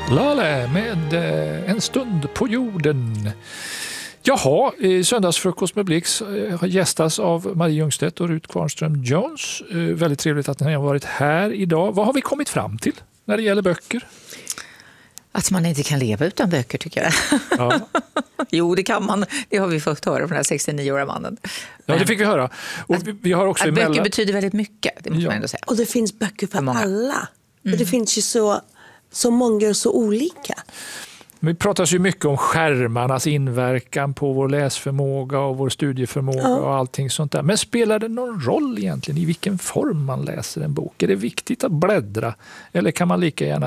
Lale med En stund på jorden. Jaha, söndagsfrukost med Blix har gästats av Marie Ljungstedt och Ruth Kvarnström Jones. Väldigt trevligt att ni har varit här idag. Vad har vi kommit fram till när det gäller böcker? Att man inte kan leva utan böcker, tycker jag. Ja. Jo, det kan man. Det har vi fått höra från den här 69-åriga mannen. Ja, det fick vi höra. Och vi har också att böcker betyder väldigt mycket, det måste man ändå säga. Och det finns böcker för alla. Mm. Det finns ju så många och så olika. Vi pratar ju mycket om skärmarnas inverkan på vår läsförmåga och vår studieförmåga och allting sånt där. Men spelar det någon roll egentligen i vilken form man läser en bok? Är det viktigt att bläddra? Eller kan man lika gärna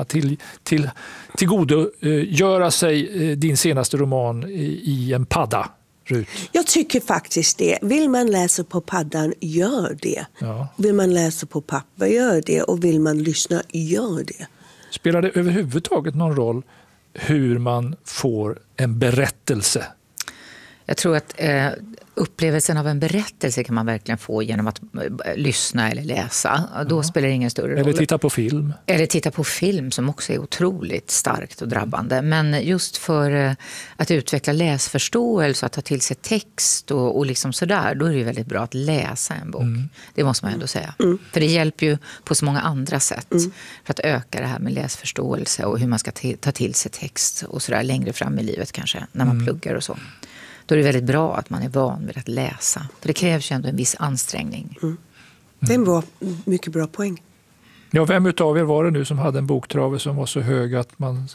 tillgodogöra sig din senaste roman i en padda? Ruth? Jag tycker faktiskt det. Vill man läsa på paddan, gör det. Ja. Vill man läsa på papper, gör det. Och vill man lyssna, gör det. Spelar det överhuvudtaget någon roll hur man får en berättelse? Jag tror att upplevelsen av en berättelse kan man verkligen få genom att lyssna eller läsa. Då spelar det ingen större roll. Eller titta på film. Eller titta på film, som också är otroligt starkt och drabbande. Men just för att utveckla läsförståelse, att ta till sig text och liksom sådär, då är det väldigt bra att läsa en bok. Det måste man ändå säga. För det hjälper ju på så många andra sätt för att öka det här med läsförståelse och hur man ska ta till sig text och sådär längre fram i livet kanske, när man pluggar och så. Då är det väldigt bra att man är van vid att läsa. För det krävs ju ändå en viss ansträngning. Det är en mycket bra poäng. Ja, vem utav er var det nu som hade en boktrave som var så hög att man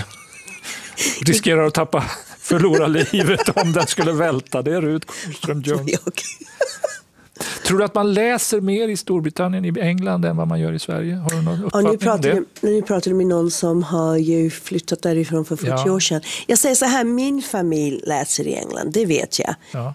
riskerar att förlora livet om den skulle välta? Det är Ruth Kvarnström Jones. Tror du att man läser mer i Storbritannien, i England, än vad man gör i Sverige? Har du någon uppfattning om det? Nu pratar du med någon som har ju flyttat därifrån för 40 år sedan. Jag säger så här, min familj läser i England, det vet jag. Ja.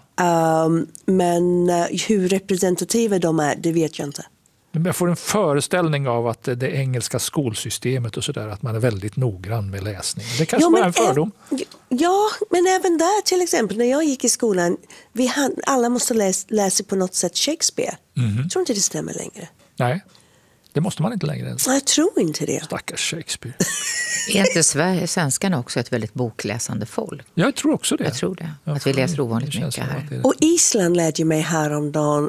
Men hur representativa de är, det vet jag inte. Jag får en föreställning av att det engelska skolsystemet och sådär, att man är väldigt noggrann med läsning. Det kanske var en fördom. Ja, men även där till exempel, när jag gick i skolan, alla måste läsa på något sätt Shakespeare. Jag tror inte det stämmer längre. Nej, det måste man inte längre ens. Jag tror inte det. Stackars Shakespeare. Är inte svenskarna också ett väldigt bokläsande folk? Jag tror också det. Jag tror det. Att vi läser ovanligt mycket här. Och Island lärde ju mig häromdagen,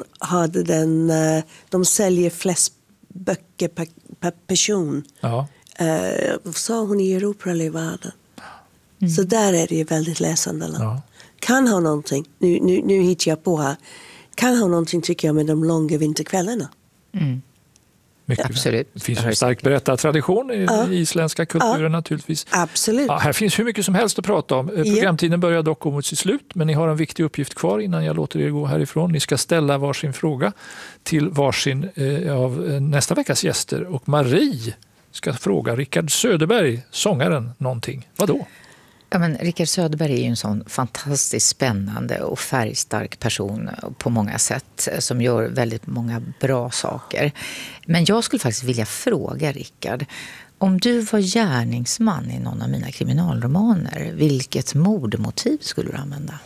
de säljer flest böcker per person. Ja. Sa hon i Europa eller i världen. Så där är det ju väldigt läsande land. Ja. Kan ha någonting, nu hittar jag på här, kan ha någonting tycker jag med de långa vinterkvällarna. Mycket. Absolut. Det finns en stark berättartradition i isländska kulturen naturligtvis. Absolut. Ja, här finns hur mycket som helst att prata om. Programtiden börjar dock gå mot sitt slut, men ni har en viktig uppgift kvar innan jag låter er gå härifrån. Ni ska ställa varsin fråga till varsin av nästa veckas gäster. Och Marie ska fråga Rickard Söderberg, sångaren, någonting. Vadå? Ja, men Rickard Söderberg är ju en sån fantastiskt spännande och färgstark person på många sätt som gör väldigt många bra saker. Men jag skulle faktiskt vilja fråga Rickard, om du var gärningsman i någon av mina kriminalromaner, vilket mordmotiv skulle du använda?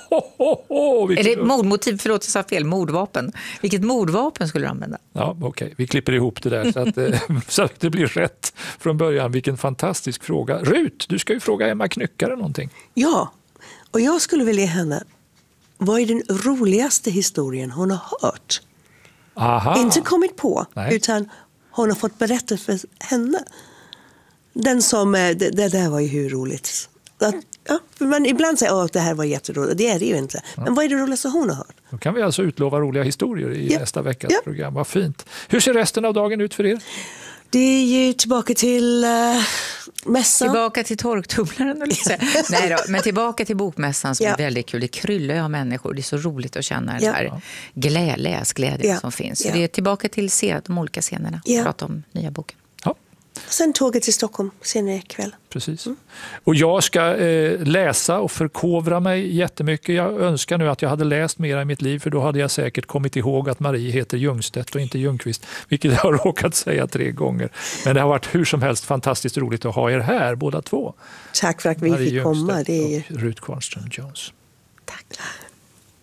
Eller mordmotiv, förlåt jag sa fel, mordvapen. Vilket mordvapen skulle du använda? Ja, okej. Vi klipper ihop det där så att det blir rätt från början. Vilken fantastisk fråga. Ruth, du ska ju fråga Emma Knyckare någonting. Ja, och jag skulle vilja henne, vad är den roligaste historien hon har hört? Aha. Inte kommit på, utan hon har fått berätta för henne. Den som, det där var ju hur roligt. Men ibland säger att det här var jätteroligt. Det är det ju inte. Men vad är det roligaste hon har hört? Då kan vi alltså utlova roliga historier i nästa veckas program. Vad fint. Hur ser resten av dagen ut för er? Det är ju tillbaka till mässan. Tillbaka till torktumlaren. Nej då, men tillbaka till bokmässan som är väldigt kul. Det kryllar av människor. Det är så roligt att känna den här läsglädjen som finns. Så det är tillbaka till de olika scenerna. Prata om nya boken. Sen tåget till Stockholm senare ikväll. Precis. Och jag ska läsa och förkovra mig jättemycket. Jag önskar nu att jag hade läst mer i mitt liv, för då hade jag säkert kommit ihåg att Marie heter Ljungstedt och inte Ljungqvist, vilket jag har råkat säga 3 gånger. Men det har varit hur som helst fantastiskt roligt att ha er här båda två. Tack för att vi fick komma. Det är Ruth Kvarnström Jones. Tack.